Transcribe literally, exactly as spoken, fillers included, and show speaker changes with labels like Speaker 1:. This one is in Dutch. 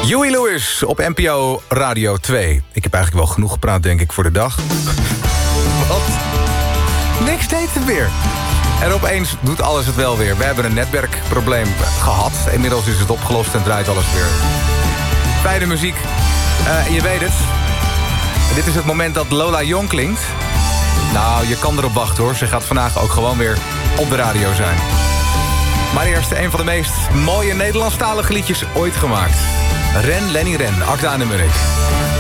Speaker 1: Huey Lewis op N P O Radio twee. Ik heb eigenlijk wel genoeg gepraat, denk ik, voor de dag. Wat? Niks deed het weer. En opeens doet alles het wel weer. We hebben een netwerkprobleem gehad. Inmiddels is het opgelost en draait alles weer. Fijne muziek. Uh, je weet het. Dit is het moment dat Lola Jong klinkt. Nou, je kan erop wachten hoor. Ze gaat vandaag ook gewoon weer op de radio zijn. Maar eerst een van de meest mooie Nederlandstalige liedjes ooit gemaakt. Ren, Lenny Ren, Akda en de Munnik.